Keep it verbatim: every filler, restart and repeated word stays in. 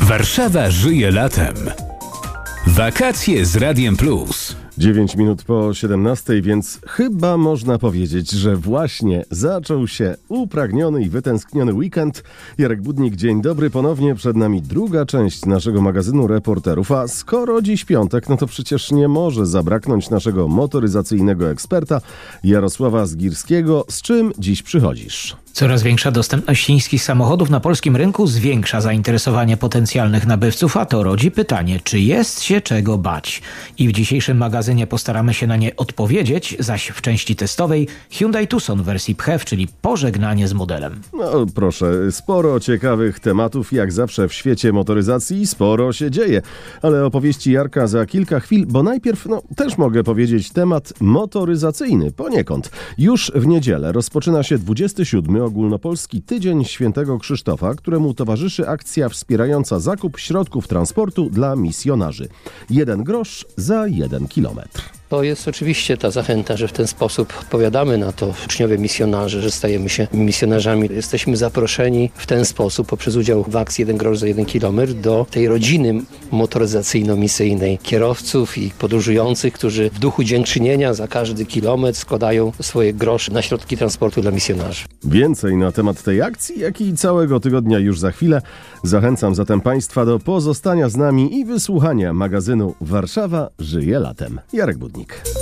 Warszawa żyje latem. Wakacje z Radiem Plus. dziewięć minut po siedemnastej, więc chyba można powiedzieć, że właśnie zaczął się upragniony i wytęskniony weekend. Jarek Budnik, dzień dobry. Ponownie przed nami druga część naszego magazynu reporterów. A skoro dziś piątek, no to przecież nie może zabraknąć naszego motoryzacyjnego eksperta Jarosława Zgirskiego. Z czym dziś przychodzisz? Coraz większa dostępność chińskich samochodów na polskim rynku zwiększa zainteresowanie potencjalnych nabywców, a to rodzi pytanie, czy jest się czego bać? I w dzisiejszym magazynie postaramy się na nie odpowiedzieć, zaś w części testowej Hyundai Tucson w wersji P H E V, czyli pożegnanie z modelem. No proszę, sporo ciekawych tematów, jak zawsze w świecie motoryzacji, sporo się dzieje. Ale opowieści Jarka za kilka chwil, bo najpierw, no też mogę powiedzieć, temat motoryzacyjny poniekąd. Już w niedzielę rozpoczyna się dwudziesty siódmy Ogólnopolski Tydzień Świętego Krzysztofa, któremu towarzyszy akcja wspierająca zakup środków transportu dla misjonarzy. Jeden grosz za jeden kilometr. To jest oczywiście ta zachęta, że w ten sposób odpowiadamy na to, uczniowie misjonarze, że stajemy się misjonarzami. Jesteśmy zaproszeni w ten sposób poprzez udział w akcji jeden grosz za jeden kilometr do tej rodziny motoryzacyjno-misyjnej kierowców i podróżujących, którzy w duchu dziękczynienia za każdy kilometr składają swoje grosze na środki transportu dla misjonarzy. Więcej na temat tej akcji, jak i całego tygodnia już za chwilę. Zachęcam zatem Państwa do pozostania z nami i wysłuchania magazynu Warszawa żyje latem. Jarek Budnik.